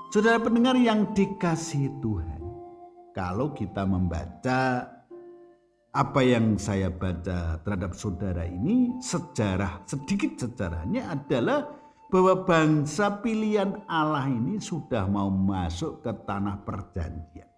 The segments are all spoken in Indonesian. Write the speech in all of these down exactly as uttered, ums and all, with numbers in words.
Saudara pendengar yang dikasihi Tuhan, kalau kita membaca apa yang saya baca terhadap saudara ini, sejarah, sedikit sejarahnya adalah bahwa bangsa pilihan Allah ini sudah mau masuk ke tanah perjanjian.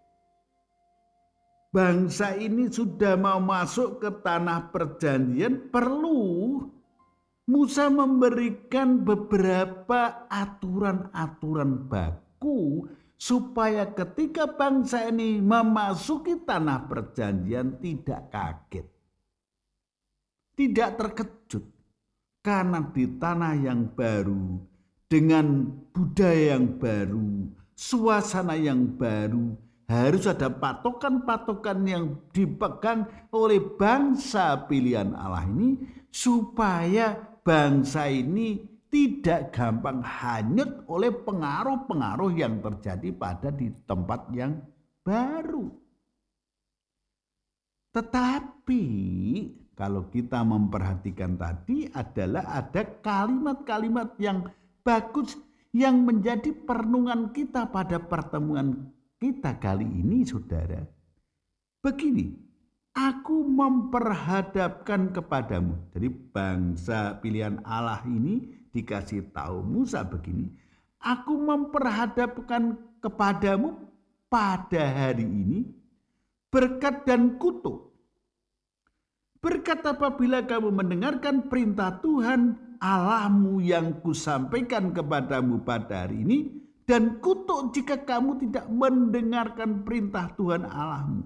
Bangsa ini sudah mau masuk ke tanah perjanjian, perlu Musa memberikan beberapa aturan-aturan baku supaya ketika bangsa ini memasuki tanah perjanjian tidak kaget, tidak terkejut, karena di tanah yang baru, dengan budaya yang baru, suasana yang baru, harus ada patokan-patokan yang dipegang oleh bangsa pilihan Allah ini supaya bangsa ini tidak gampang hanyut oleh pengaruh-pengaruh yang terjadi pada di tempat yang baru. Tetapi kalau kita memperhatikan tadi adalah ada kalimat-kalimat yang bagus yang menjadi perenungan kita pada pertemuan kita kali ini, saudara. Begini, aku memperhadapkan kepadamu. Jadi bangsa pilihan Allah ini dikasih tahu Musa begini, aku memperhadapkan kepadamu pada hari ini berkat dan kutuk. Berkat apabila kamu mendengarkan perintah Tuhan Allahmu yang kusampaikan kepadamu pada hari ini, dan kutuk jika kamu tidak mendengarkan perintah Tuhan Allahmu.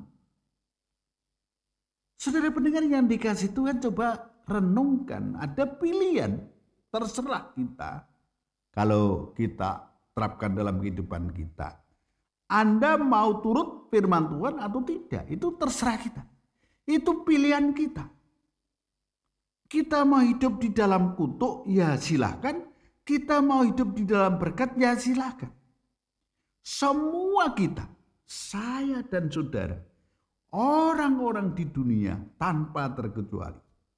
Saudara pendengar yang dikasih Tuhan, coba renungkan, ada pilihan, terserah kita. Kalau kita terapkan dalam kehidupan kita, Anda mau turut firman Tuhan atau tidak, itu terserah kita. Itu pilihan kita. Kita mau hidup di dalam kutuk, ya silakan. Kita mau hidup di dalam berkat, ya silakan. Semua kita, saya dan saudara, orang-orang di dunia tanpa terkecuali,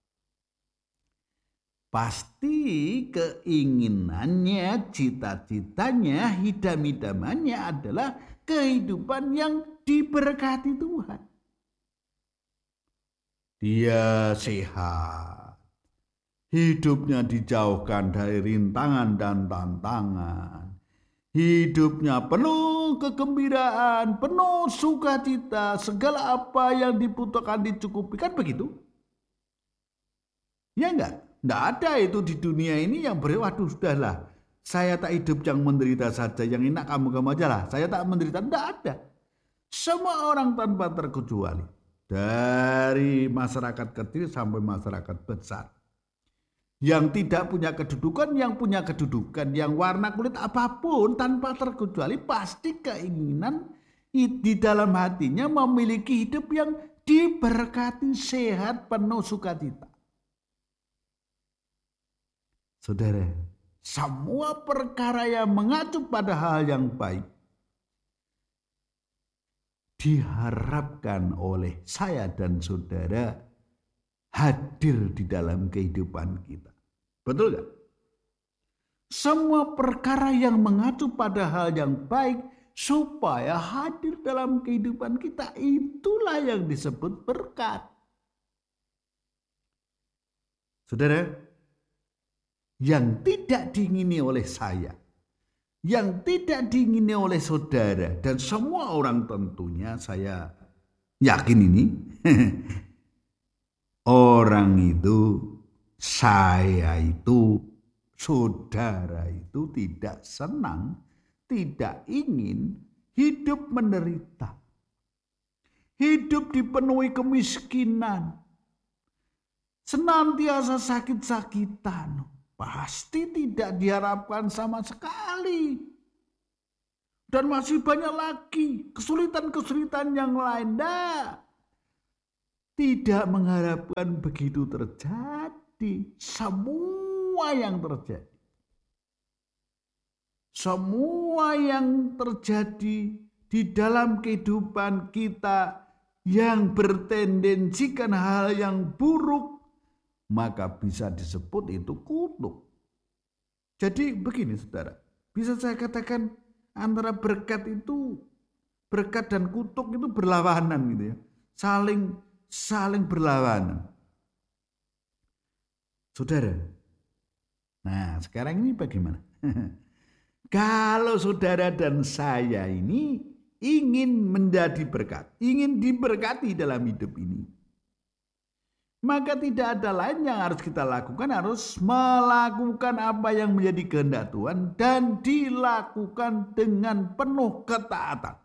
pasti keinginannya, cita-citanya, hidam-hidamannya adalah kehidupan yang diberkati Tuhan. Dia sehat, hidupnya dijauhkan dari rintangan dan tantangan. Hidupnya penuh kegembiraan, penuh sukacita, segala apa yang dibutuhkan dicukupi. Kan begitu? Ya enggak? Enggak ada itu di dunia ini yang beri, waduh sudahlah, saya tak hidup yang menderita saja, yang enak kamu-kamu aja lah, saya tak menderita. Enggak ada. Semua orang tanpa terkecuali, dari masyarakat kecil sampai masyarakat besar, yang tidak punya kedudukan, yang punya kedudukan, yang warna kulit apapun, tanpa terkecuali pasti keinginan di dalam hatinya memiliki hidup yang diberkati, sehat, penuh sukacita. Saudara, semua perkara yang mengacu pada hal yang baik diharapkan oleh saya dan saudara hadir di dalam kehidupan kita. Betul gak? Semua perkara yang mengacu pada hal yang baik supaya hadir dalam kehidupan kita, itulah yang disebut berkat. Saudara, yang tidak diingini oleh saya, yang tidak diingini oleh saudara dan semua orang, tentunya saya yakin ini orang itu, saya itu, saudara itu tidak senang, tidak ingin hidup menderita, hidup dipenuhi kemiskinan, senantiasa sakit-sakitan. Pasti tidak diharapkan sama sekali. Dan masih banyak lagi kesulitan-kesulitan yang lain. Nah, tidak mengharapkan begitu terjadi. Semua yang terjadi, semua yang terjadi di dalam kehidupan kita yang bertendensikan hal yang buruk, maka bisa disebut itu kutuk. Jadi begini saudara, bisa saya katakan Antara berkat itu, berkat dan kutuk itu berlawanan gitu ya. Saling saling berlawanan. Saudara. Nah, sekarang ini bagaimana? Kalau saudara dan saya ini ingin menjadi berkat, ingin diberkati dalam hidup ini, maka tidak ada lain yang harus kita lakukan, harus melakukan apa yang menjadi kehendak Tuhan dan dilakukan dengan penuh ketaatan.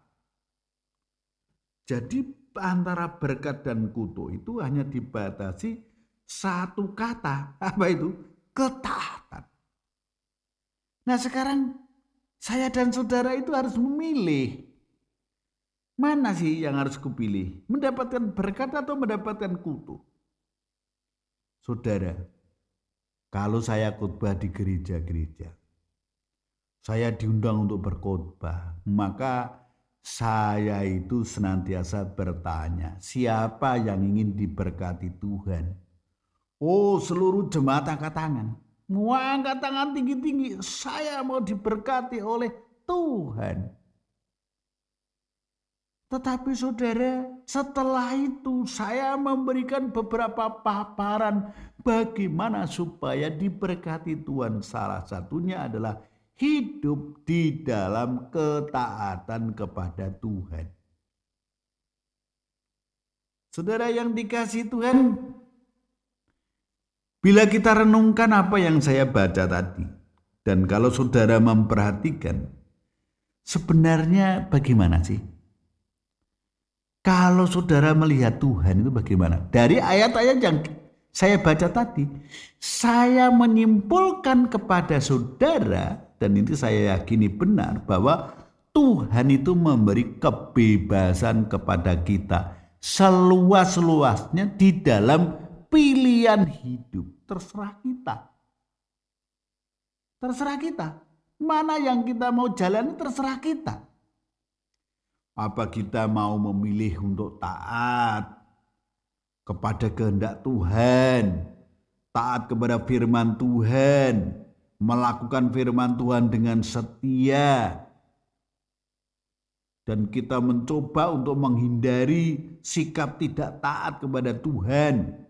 Jadi antara berkat dan kutuk itu hanya dibatasi satu kata, apa itu? Ketaatan. Nah sekarang saya dan saudara itu harus memilih. Mana sih yang harus kupilih? Mendapatkan berkat atau mendapatkan kutuk? Saudara, kalau saya khotbah di gereja-gereja, saya diundang untuk berkhotbah, maka saya itu senantiasa bertanya, siapa yang ingin diberkati Tuhan? Oh, seluruh jemaat angkat tangan. Mau angkat tangan tinggi-tinggi, saya mau diberkati oleh Tuhan. Tetapi saudara, setelah itu saya memberikan beberapa paparan bagaimana supaya diberkati Tuhan. Salah satunya adalah hidup di dalam ketaatan kepada Tuhan. Saudara yang dikasihi Tuhan, bila kita renungkan apa yang saya baca tadi, dan kalau saudara memperhatikan, sebenarnya bagaimana sih? Kalau saudara melihat Tuhan itu bagaimana? Dari ayat-ayat yang saya baca tadi, saya menyimpulkan kepada saudara, dan ini saya yakini benar, bahwa Tuhan itu memberi kebebasan kepada kita seluas-luasnya di dalam pilihan hidup. Terserah kita. Terserah kita. Mana yang kita mau jalani terserah kita. Apa kita mau memilih untuk taat kepada kehendak Tuhan, taat kepada firman Tuhan, melakukan firman Tuhan dengan setia, dan kita mencoba untuk menghindari sikap tidak taat kepada Tuhan.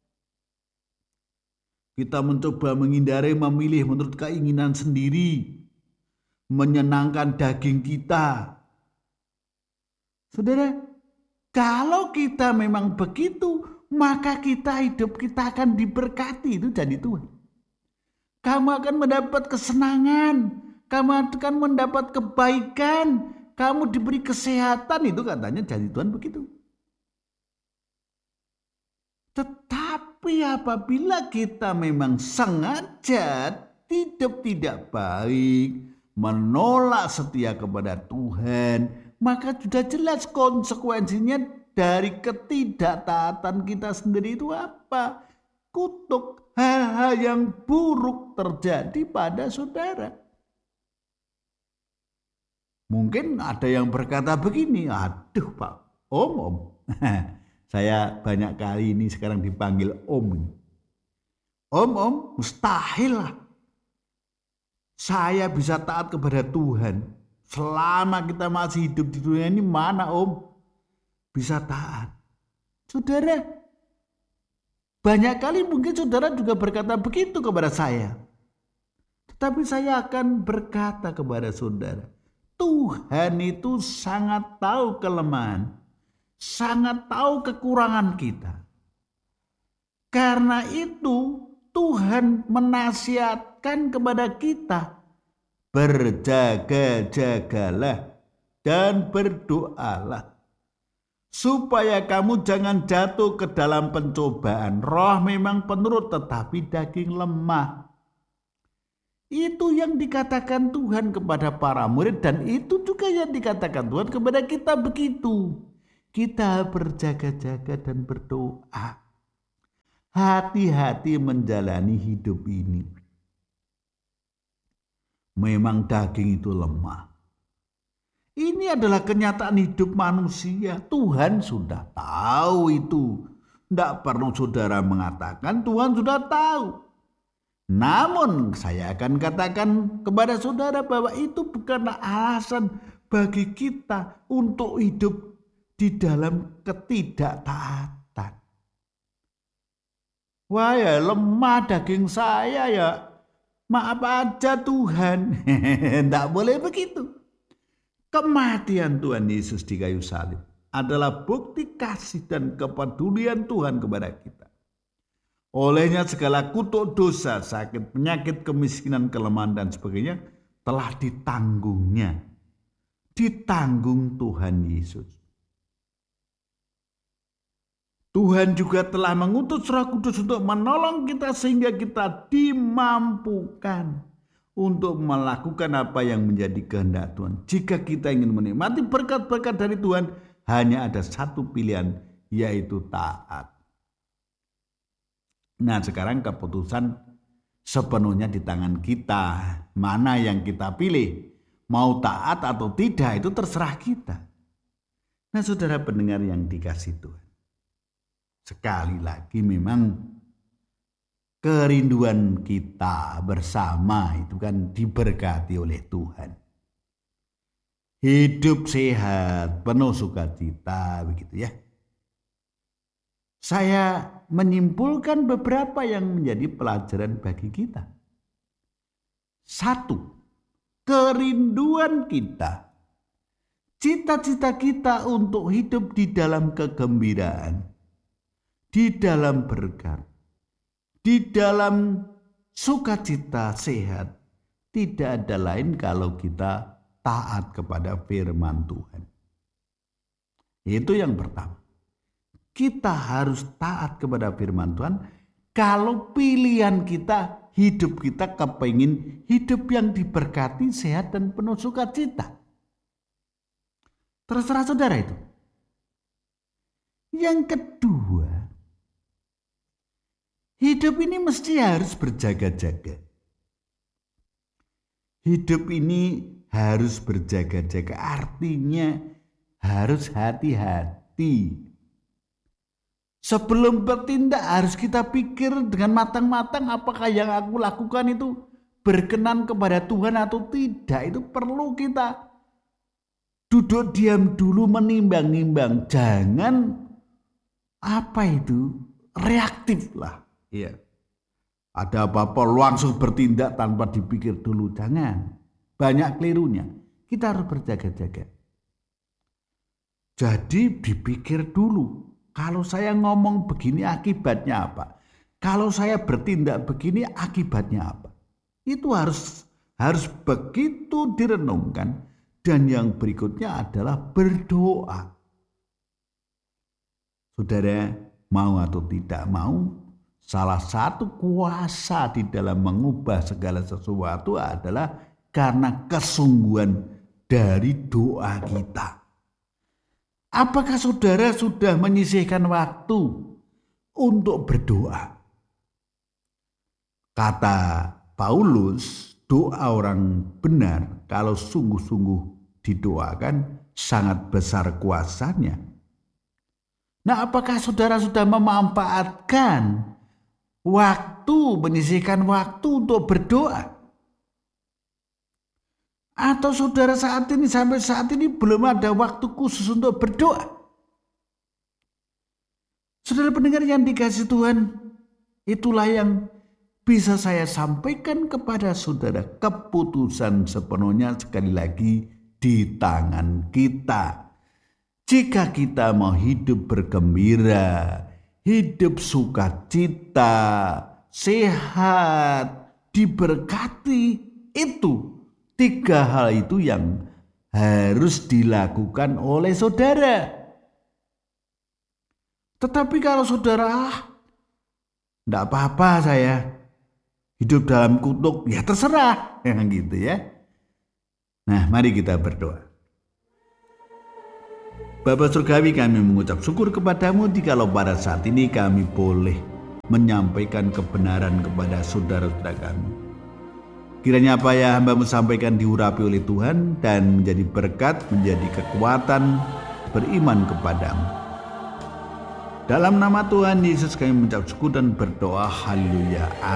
Kita mencoba menghindari memilih menurut keinginan sendiri, menyenangkan daging kita. Saudara, kalau kita memang begitu, maka kita hidup kita akan diberkati, itu janji Tuhan. Kamu akan mendapat kesenangan, kamu akan mendapat kebaikan, kamu diberi kesehatan, itu katanya janji Tuhan begitu. Tetapi apabila kita memang sengaja hidup tidak baik, menolak setia kepada Tuhan, maka sudah jelas konsekuensinya dari ketidaktaatan kita sendiri itu apa? Kutuk, hal-hal yang buruk terjadi pada saudara. Mungkin ada yang berkata begini, aduh Pak, Om, Om. Saya banyak kali ini sekarang dipanggil Om. Om, Om, mustahil lah saya bisa taat kepada Tuhan. Selama kita masih hidup di dunia ini, mana Om bisa taat? Saudara, banyak kali mungkin saudara juga berkata begitu kepada saya. Tetapi saya akan berkata kepada saudara, Tuhan itu sangat tahu kelemahan, sangat tahu kekurangan kita. Karena itu Tuhan menasihatkan kepada kita, berjaga-jagalah dan berdoalah supaya kamu jangan jatuh ke dalam pencobaan. Roh memang penurut tetapi daging lemah. Itu yang dikatakan Tuhan kepada para murid, dan itu juga yang dikatakan Tuhan kepada kita begitu. Kita berjaga-jaga dan berdoa. Hati-hati menjalani hidup ini. Memang daging itu lemah. Ini adalah kenyataan hidup manusia. Tuhan sudah tahu itu. Tidak perlu saudara mengatakan, Tuhan sudah tahu. Namun saya akan katakan kepada saudara bahwa itu bukanlah alasan bagi kita untuk hidup di dalam ketidaktaatan. Wah ya, lemah daging saya ya, maaf aja Tuhan. Tidak boleh begitu. Kematian Tuhan Yesus di kayu salib adalah bukti kasih dan kepedulian Tuhan kepada kita. Olehnya segala kutuk dosa, sakit, penyakit, kemiskinan, kelemahan dan sebagainya telah ditanggungnya. Ditanggung Tuhan Yesus. Tuhan juga telah mengutus Roh Kudus untuk menolong kita sehingga kita dimampukan untuk melakukan apa yang menjadi kehendak Tuhan. Jika kita ingin menikmati berkat-berkat dari Tuhan, hanya ada satu pilihan, yaitu taat. Nah, sekarang keputusan sepenuhnya di tangan kita. Mana yang kita pilih? Mau taat atau tidak, itu terserah kita. Nah, saudara pendengar yang dikasihi Tuhan, sekali lagi memang kerinduan kita bersama itu kan diberkati oleh Tuhan. Hidup sehat, penuh sukacita, begitu ya. Saya menyimpulkan beberapa yang menjadi pelajaran bagi kita. Satu, kerinduan kita, cita-cita kita untuk hidup di dalam kegembiraan, di dalam berkat, di dalam sukacita sehat, tidak ada lain kalau kita taat kepada firman Tuhan. Itu yang pertama. Kita harus taat kepada firman Tuhan kalau pilihan kita, hidup kita kepingin hidup yang diberkati, sehat dan penuh sukacita. Terserah saudara itu. Yang kedua, hidup ini mesti harus berjaga-jaga. Hidup ini harus berjaga-jaga, artinya harus hati-hati. Sebelum bertindak harus kita pikir dengan matang-matang apakah yang aku lakukan itu berkenan kepada Tuhan atau tidak. Itu perlu kita duduk diam dulu menimbang-nimbang. Jangan apa itu reaktif lah. Iya. Ada apa-apa langsung bertindak tanpa dipikir dulu. Jangan. Banyak kelirunya. Kita harus berjaga-jaga. Jadi dipikir dulu. Kalau saya ngomong begini akibatnya apa? Kalau saya bertindak begini akibatnya apa? Itu harus harus begitu direnungkan. Dan yang berikutnya adalah berdoa. Saudara, mau atau tidak mau, salah satu kuasa di dalam mengubah segala sesuatu adalah karena kesungguhan dari doa kita. Apakah saudara sudah menyisihkan waktu untuk berdoa? Kata Paulus, doa orang benar kalau sungguh-sungguh didoakan sangat besar kuasanya. Nah, apakah saudara sudah memanfaatkan waktu, menyisihkan waktu untuk berdoa? Atau saudara saat ini sampai saat ini belum ada waktu khusus untuk berdoa? Saudara pendengar yang dikasihi Tuhan, itulah yang bisa saya sampaikan kepada saudara. Keputusan sepenuhnya sekali lagi di tangan kita. Jika kita mau hidup bergembira, hidup sukacita, sehat, diberkati, itu tiga hal itu yang harus dilakukan oleh saudara. Tetapi kalau saudara, ah, enggak apa-apa saya hidup dalam kutuk, ya terserah, yang gitu ya. Nah, mari kita berdoa. Bapa Surgawi, kami mengucap syukur kepadamu jikalau pada saat ini kami boleh menyampaikan kebenaran kepada saudara-saudara kami. Kiranya apa yang hamba-Mu sampaikan diurapi oleh Tuhan dan menjadi berkat, menjadi kekuatan beriman kepadamu. Dalam nama Tuhan Yesus kami mengucap syukur dan berdoa. Haleluya.